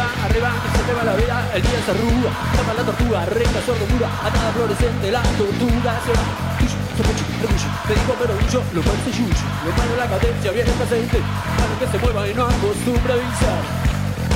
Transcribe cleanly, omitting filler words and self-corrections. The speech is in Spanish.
arriba, que se te va la vida, el día se arruga, toma la tortuga, recta, sordo, muda, atada fluorescente, la tortuga se va. Sospecho, orgullo, te digo pero yo, lo parece yuyo, lo malo la cadencia, viene el presente, para que se mueva y no acostumbra a avisar.